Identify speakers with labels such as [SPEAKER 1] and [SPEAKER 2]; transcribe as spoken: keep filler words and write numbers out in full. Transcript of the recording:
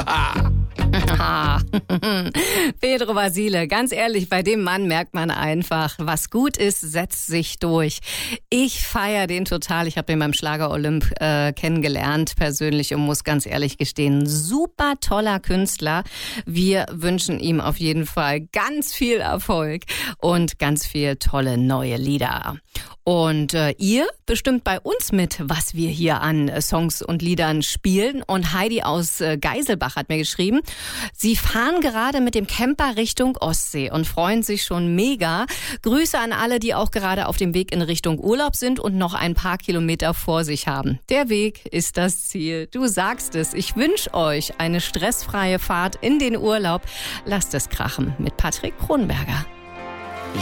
[SPEAKER 1] Pedro Basile, ganz ehrlich, bei dem Mann merkt man einfach, was gut ist, setzt sich durch. Ich feiere den total. Ich habe ihn beim Schlager-Olymp äh, kennengelernt persönlich und muss ganz ehrlich gestehen, super toller Künstler. Wir wünschen ihm auf jeden Fall ganz viel Erfolg und ganz viel tolle neue Lieder. Und äh, ihr bestimmt bei uns mit, was wir hier an äh, Songs und Liedern spielen. Und Heidi aus äh, Geiselbach hat mir geschrieben, sie fahren gerade mit dem Camper Richtung Ostsee und freuen sich schon mega. Grüße an alle, die auch gerade auf dem Weg in Richtung Urlaub sind und noch ein paar Kilometer vor sich haben. Der Weg ist das Ziel. Du sagst es. Ich wünsche euch eine stressfreie Fahrt in den Urlaub. Lasst es krachen mit Patrick Kronberger.